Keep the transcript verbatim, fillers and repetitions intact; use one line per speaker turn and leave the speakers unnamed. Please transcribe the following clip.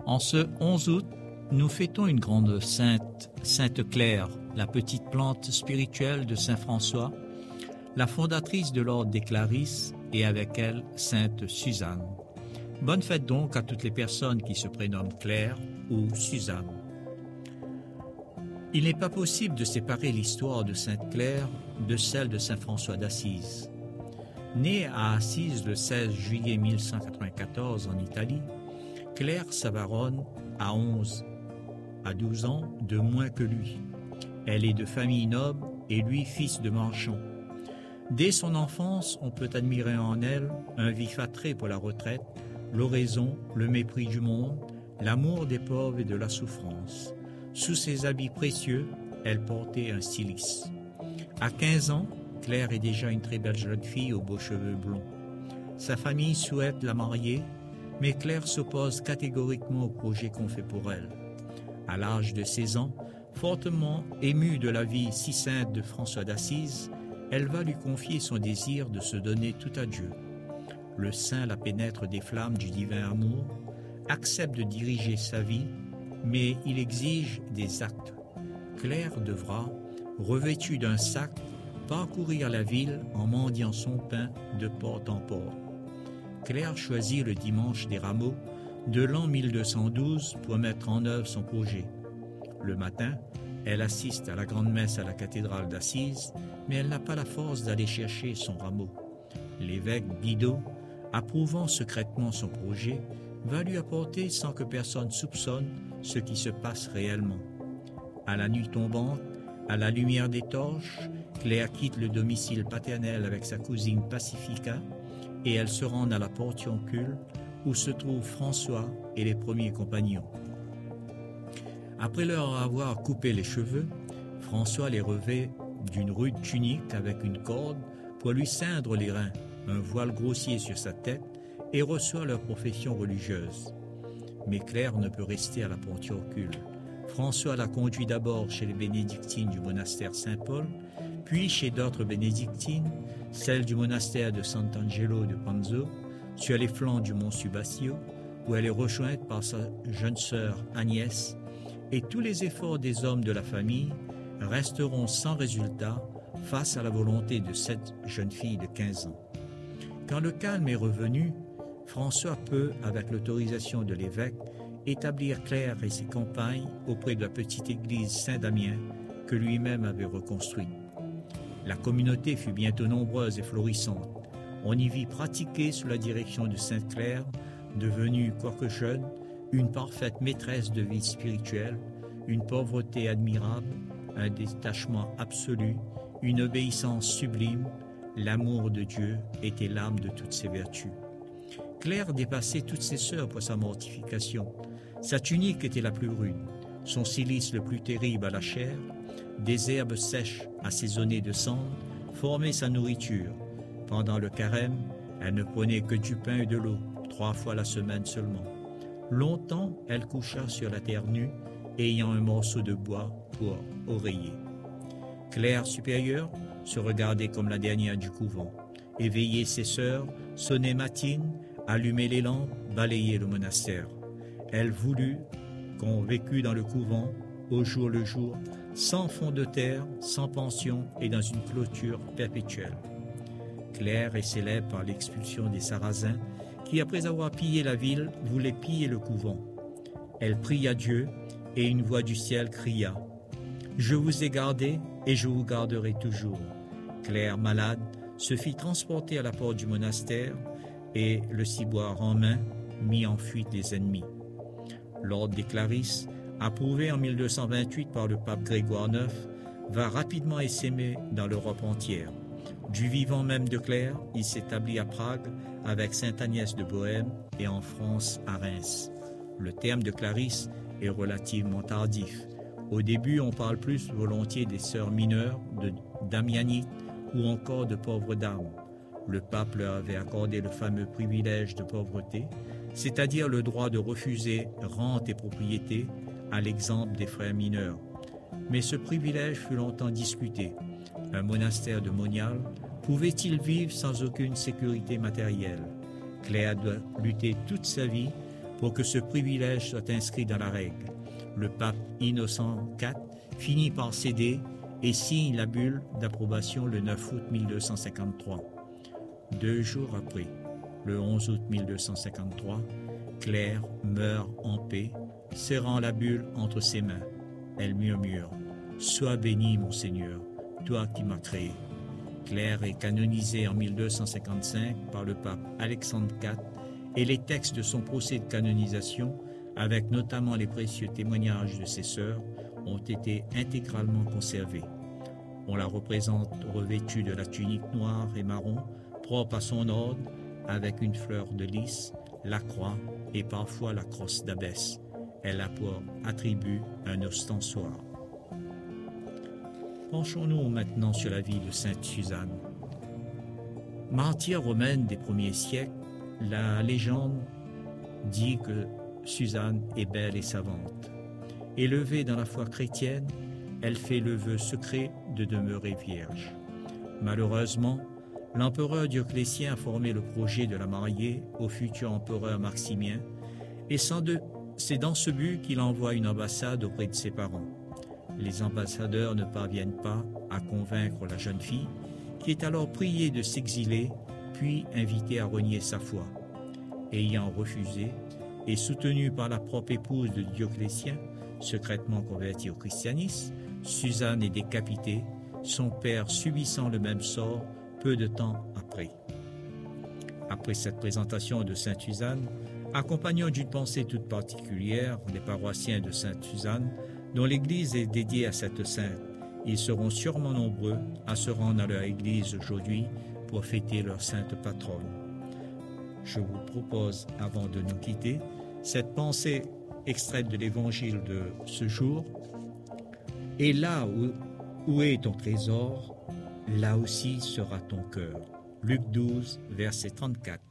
En ce onze août, nous fêtons une grande sainte, Sainte Claire, la petite plante spirituelle de Saint François, la fondatrice de l'ordre des Clarisses, et avec elle, Sainte Suzanne. Bonne fête donc à toutes les personnes qui se prénomment Claire ou Suzanne. Il n'est pas possible de séparer l'histoire de Sainte Claire de celle de Saint François d'Assise. Née à Assise le seize juillet mille cent quatre-vingt-quatorze en Italie, Claire Savaron a onze à douze ans de moins que lui. Elle est de famille noble et lui fils de marchand. Dès son enfance, on peut admirer en elle un vif attrait pour la retraite, l'oraison, le mépris du monde, l'amour des pauvres et de la souffrance. Sous ses habits précieux, elle portait un cilice. À quinze ans, Claire est déjà une très belle jeune fille aux beaux cheveux blonds. Sa famille souhaite la marier, mais Claire s'oppose catégoriquement au projet qu'on fait pour elle. À l'âge de seize ans, fortement émue de la vie si sainte de François d'Assise, elle va lui confier son désir de se donner tout à Dieu. Le saint la pénètre des flammes du divin amour, accepte de diriger sa vie, mais il exige des actes. Claire devra, revêtue d'un sac, parcourir la ville en mendiant son pain de porte en porte. Claire choisit le dimanche des Rameaux de l'an mille deux cent douze pour mettre en œuvre son projet. Le matin, elle assiste à la grande messe à la cathédrale d'Assise, mais elle n'a pas la force d'aller chercher son rameau. L'évêque Guido, approuvant secrètement son projet, va lui apporter sans que personne soupçonne ce qui se passe réellement. À la nuit tombante, à la lumière des torches, Claire quitte le domicile paternel avec sa cousine Pacifica et elle se rend à la Portiuncule où se trouvent François et les premiers compagnons. Après leur avoir coupé les cheveux, François les revêt d'une rude tunique avec une corde pour lui ceindre les reins, un voile grossier sur sa tête et reçoit leur profession religieuse. Mais Claire ne peut rester à la Portiuncule. François la conduit d'abord chez les bénédictines du monastère Saint-Paul, puis chez d'autres bénédictines, celle du monastère de Sant'Angelo de Panzo, sur les flancs du mont Subasio, où elle est rejointe par sa jeune sœur Agnès, et tous les efforts des hommes de la famille resteront sans résultat face à la volonté de cette jeune fille de quinze ans. Quand le calme est revenu, François peut, avec l'autorisation de l'évêque, établir Claire et ses compagnes auprès de la petite église Saint-Damien que lui-même avait reconstruite. La communauté fut bientôt nombreuse et florissante. On y vit pratiquer sous la direction de Sainte Claire, devenue, quoique jeune, une parfaite maîtresse de vie spirituelle, une pauvreté admirable, un détachement absolu, une obéissance sublime. L'amour de Dieu était l'âme de toutes ses vertus. Claire dépassait toutes ses sœurs pour sa mortification. Sa tunique était la plus rude, son cilice le plus terrible à la chair, des herbes sèches assaisonnées de cendre formaient sa nourriture. Pendant le carême, elle ne prenait que du pain et de l'eau, trois fois la semaine seulement. Longtemps, elle coucha sur la terre nue, ayant un morceau de bois pour oreiller. Claire supérieure se regardait comme la dernière du couvent, éveillait ses sœurs, sonnait matines, allumait les lampes, balayait le monastère. Elle voulut qu'on vécût dans le couvent, au jour le jour, sans fond de terre, sans pension et dans une clôture perpétuelle. Claire est célèbre par l'expulsion des Sarrasins qui, après avoir pillé la ville, voulaient piller le couvent. Elle pria Dieu et une voix du ciel cria « Je vous ai gardé et je vous garderai toujours ». Claire, malade, se fit transporter à la porte du monastère et, le ciboire en main, mit en fuite les ennemis. L'ordre des Clarisses, approuvé en mille deux cent vingt-huit par le pape Grégoire neuf, va rapidement essaimer dans l'Europe entière. Du vivant même de Claire, il s'établit à Prague avec sainte Agnès de Bohême et en France à Reims. Le terme de Clarisse est relativement tardif. Au début, on parle plus volontiers des sœurs mineures, de Damianites ou encore de pauvres dames. Le pape leur avait accordé le fameux privilège de pauvreté, c'est-à-dire le droit de refuser rente et propriété, à l'exemple des frères mineurs. Mais ce privilège fut longtemps discuté. Un monastère de Monial pouvait-il vivre sans aucune sécurité matérielle? Claire doit lutter toute sa vie pour que ce privilège soit inscrit dans la règle. Le pape Innocent quatre finit par céder et signe la bulle d'approbation le neuf août mille deux cent cinquante-trois. Deux jours après, le onze août mille deux cent cinquante-trois, Claire meurt en paix, serrant la bulle entre ses mains. Elle murmure « Sois béni, mon Seigneur, toi qui m'as créé ». Claire est canonisée en mille deux cent cinquante-cinq par le pape Alexandre quatre et les textes de son procès de canonisation, avec notamment les précieux témoignages de ses sœurs, ont été intégralement conservés. On la représente revêtue de la tunique noire et marron, propre à son ordre, avec une fleur de lys, la croix et parfois la crosse d'abbesse. Elle a pour attribut un ostensoir. Penchons-nous maintenant sur la vie de sainte Suzanne. Martyre romaine des premiers siècles, la légende dit que Suzanne est belle et savante. Élevée dans la foi chrétienne, elle fait le vœu secret de demeurer vierge. Malheureusement, l'empereur Dioclétien a formé le projet de la marier au futur empereur Maximien, et c'est dans ce but qu'il envoie une ambassade auprès de ses parents. Les ambassadeurs ne parviennent pas à convaincre la jeune fille, qui est alors priée de s'exiler, puis invitée à renier sa foi. Ayant refusé, et soutenue par la propre épouse de Dioclétien, secrètement convertie au christianisme, Suzanne est décapitée, son père subissant le même sort peu de temps après. Après cette présentation de sainte Suzanne, accompagnons d'une pensée toute particulière les paroissiens de sainte Suzanne, dont l'église est dédiée à cette sainte. Ils seront sûrement nombreux à se rendre à leur église aujourd'hui pour fêter leur sainte patronne. Je vous propose, avant de nous quitter, cette pensée extraite de l'évangile de ce jour. Et là où, où est ton trésor, là aussi sera ton cœur. Luc douze, verset trente-quatre.